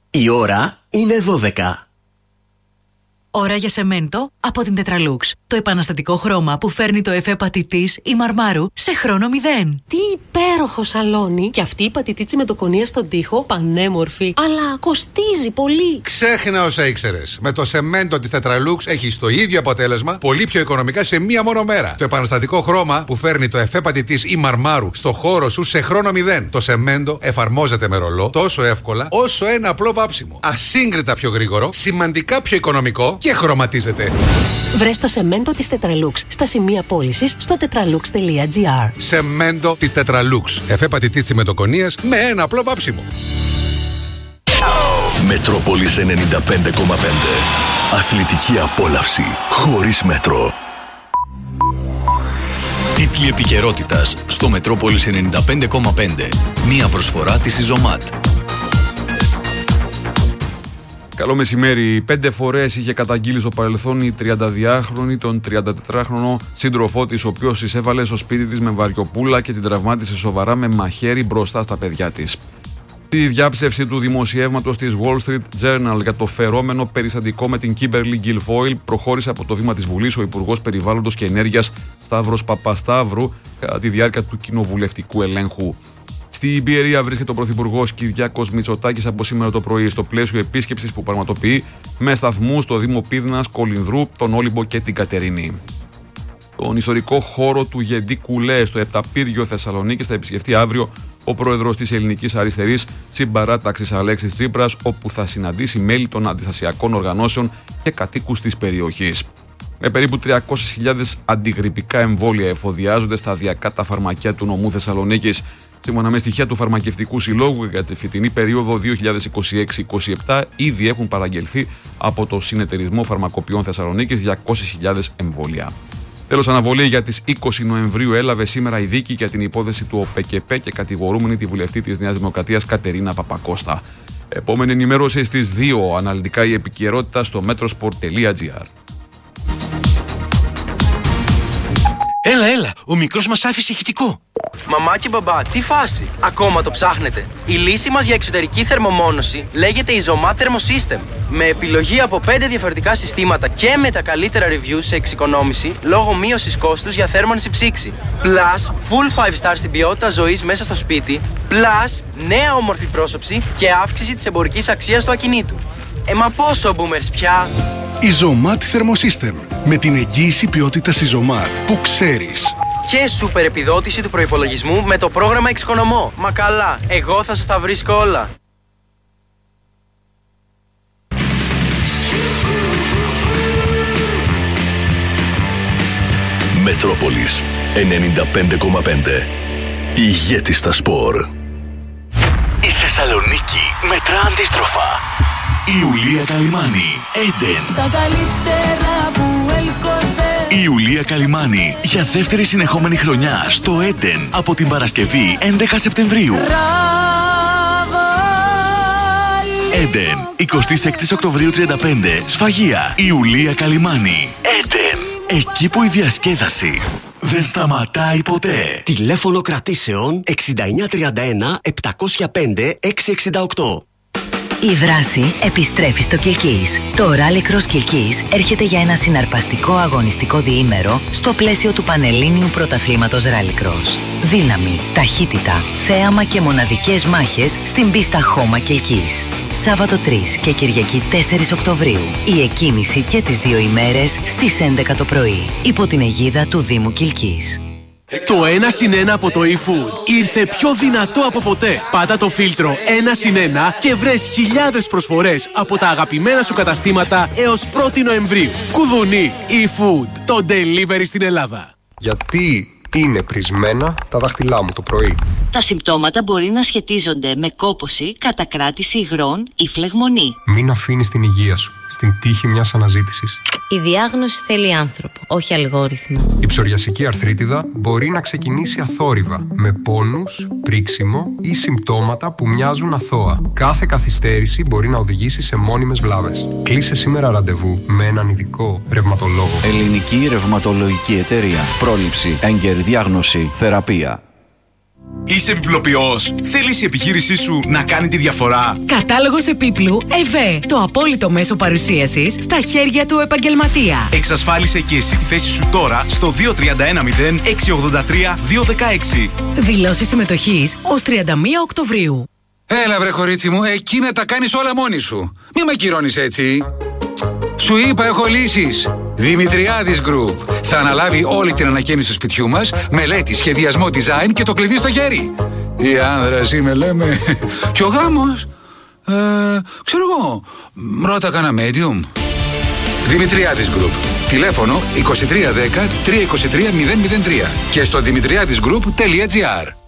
Η ώρα είναι 12. Ώρα για σεμέντο από την Tetralux. Το επαναστατικό χρώμα που φέρνει το εφέ πατητής ή μαρμάρου σε χρόνο 0. Τι υπέροχο σαλόνι! Και αυτή η πατητίτσι με το κονία στον τοίχο, πανέμορφη, αλλά κοστίζει πολύ. Ξέχνα όσα ήξερες. Με το σεμέντο της Tetralux έχεις το ίδιο αποτέλεσμα, πολύ πιο οικονομικά σε μία μόνο μέρα. Το επαναστατικό χρώμα που φέρνει το εφέ πατητής ή μαρμάρου στο χώρο σου σε χρόνο 0. Το σεμέντο εφαρμόζεται με ρολό τόσο εύκολα όσο ένα απλό βάψιμο. Ασύγκριτα πιο γρήγορο, σημαντικά πιο οικονομικό και χρωματίζεται. Βρες το σεμέντο της Tetralux στα σημεία πώλησης στο tetralux.gr. Σεμέντο της Tetralux. Εφέ πατητής τσιμεντοκονίας με ένα απλό βάψιμο. Μετρόπολης 95,5. Αθλητική απόλαυση χωρίς μέτρο. Τίτλοι επικαιρότητας στο Μετρόπολης 95,5. Μία προσφορά της Ιζωμάτ. Καλό μεσημέρι. 5 φορές είχε καταγγείλει στο παρελθόν η 32χρονη τον 34χρονο σύντροφό της, ο οποίος εισέβαλε στο σπίτι της με βαριοπούλα και την τραυμάτισε σοβαρά με μαχαίρι μπροστά στα παιδιά της. Τη διάψευση του δημοσιεύματος της Wall Street Journal για το φερόμενο περιστατικό με την Kimberly Guilfoyle προχώρησε από το βήμα της Βουλής ο Υπουργός Περιβάλλοντος και Ενέργειας Σταύρος Παπασταύρου κατά τη διάρκεια του κοινοβουλευτικού ελέγχου. Στη Πιερία βρίσκεται ο Πρωθυπουργός Κυριάκος Μητσοτάκης από σήμερα το πρωί στο πλαίσιο επίσκεψης που πραγματοποιεί με σταθμούς στο Δήμο Πίδνας, Κολυνδρού, τον Όλυμπο και την Κατερίνη. Τον ιστορικό χώρο του Γεντή Κουλέ στο Επταπύργιο Θεσσαλονίκης θα επισκεφτεί αύριο ο πρόεδρος της Ελληνικής Αριστερής Συμπαράταξης Αλέξης Τσίπρας, όπου θα συναντήσει μέλη των αντιστασιακών οργανώσεων και κατοίκους της περιοχής. Με περίπου 300.000 αντιγρυπικά εμβόλια εφοδιάζονται σταδιακά τα φαρμακεία του νομού Θεσσαλονίκης. Σύμφωνα με στοιχεία του Φαρμακευτικού Συλλόγου, για τη φετινή περίοδο 2026-27 ήδη έχουν παραγγελθεί από το Συνεταιρισμό Φαρμακοποιών Θεσσαλονίκης 200.000 εμβόλια. Τέλος, αναβολή για τις 20 Νοεμβρίου έλαβε σήμερα η δίκη για την υπόθεση του ΟΠΕΚΕΠΕ και κατηγορούμενη τη βουλευτή της Νέας Δημοκρατίας Κατερίνα Παπακώστα. Επόμενη ενημέρωση στις 2, αναλυτικά η επικαιρότητα στο metrosport.gr. Έλα, ο μικρός μας άφησε ηχητικό. Μαμά και μπαμπά, τι φάση, ακόμα το ψάχνετε? Η λύση μας για εξωτερική θερμομόνωση λέγεται Izomat Thermosystem. Με επιλογή από 5 διαφορετικά συστήματα και με τα καλύτερα reviews σε εξοικονόμηση λόγω μείωσης κόστους για θέρμανση ψήξη. Plus, full 5 star στην ποιότητα ζωής μέσα στο σπίτι. Plus, νέα όμορφη πρόσωψη και αύξηση της εμπορικής αξίας του ακινήτου. Μα πόσο boomers πια! Izomat Thermosystem. Με την εγγύηση ποιότητας Izomat που ξέρεις. Και σούπερ επιδότηση του προϋπολογισμού με το πρόγραμμα Εξοικονομώ. Μα καλά, εγώ θα σας τα βρίσκω όλα. Μετρόπολης 95,5. Ηγέτη στα σπορ. Η Θεσσαλονίκη μετρά αντίστροφα. Η Ιουλία Καλυμάνη, Έντεν. Στα καλύτερα που έλκονται. Η Ιουλία Καλυμάνη για δεύτερη συνεχόμενη χρονιά στο Έντεν από την Παρασκευή 11 Σεπτεμβρίου. Έντεν, 26 Οκτωβρίου 35, Σφαγεία. Η Ιουλία Καλυμάνη, Έντεν. Εκεί που η διασκέδαση δεν σταματάει ποτέ. Τηλέφωνο κρατήσεων 6931 705 668. Η δράση επιστρέφει στο Κιλκής. Το Rally Cross Κιλκής έρχεται για ένα συναρπαστικό αγωνιστικό διήμερο στο πλαίσιο του Πανελλήνιου Πρωταθλήματος Rally Cross. Δύναμη, ταχύτητα, θέαμα και μοναδικές μάχες στην πίστα Χώμα Κιλκής. Σάββατο 3 και Κυριακή 4 Οκτωβρίου. Η εκκίνηση και τις 2 ημέρες στις 11 το πρωί. Υπό την αιγίδα του Δήμου Κιλκής. Το 1+1 από το eFood ήρθε πιο δυνατό από ποτέ. Πάτα το φίλτρο 1+1 και βρες χιλιάδες προσφορές από τα αγαπημένα σου καταστήματα έως 1η Νοεμβρίου. Κουδουνί, eFood, το delivery στην Ελλάδα. Γιατί είναι πρισμένα τα δάχτυλά μου το πρωί? Τα συμπτώματα μπορεί να σχετίζονται με κόπωση, κατακράτηση υγρών ή φλεγμονή. Μην αφήνεις την υγεία σου στην τύχη μιας αναζήτησης. Η διάγνωση θέλει άνθρωπο, όχι αλγόριθμο. Η ψωριασική αρθρίτιδα μπορεί να ξεκινήσει αθόρυβα, με πόνους, πρίξιμο ή συμπτώματα που μοιάζουν αθώα. Κάθε καθυστέρηση μπορεί να οδηγήσει σε μόνιμες βλάβες. Κλείσε σήμερα ραντεβού με έναν ειδικό ρευματολόγο. Ελληνική Ρευματολογική Εταιρεία. Πρόληψη, έγκαιρη διάγνωση, θεραπεία. Είσαι επιπλοποιός. Θέλεις η επιχείρησή σου να κάνει τη διαφορά. Κατάλογος επίπλου ΕΒΕ. Το απόλυτο μέσο παρουσίασης στα χέρια του επαγγελματία. Εξασφάλισε και εσύ τη θέση σου τώρα στο 2310 683 216. Δηλώσεις συμμετοχής ως 31 Οκτωβρίου. Έλα βρε κορίτσι μου, εκεί να τα κάνεις όλα μόνη σου. Μη με κυρώνεις έτσι. Σου είπα, έχω λύσεις. Δημητριάδης Group. Θα αναλάβει όλη την ανακαίνιση του σπιτιού μας, μελέτη, σχεδιασμό, design και το κλειδί στο χέρι. Τι άνδρας είμαι, λέμε. Και ο γάμος. Ξέρω εγώ. Ρώτα κάνα medium. Δημητριάδης Group. Τηλέφωνο 2310 323 003 και στο δημητριάδisgroup.gr.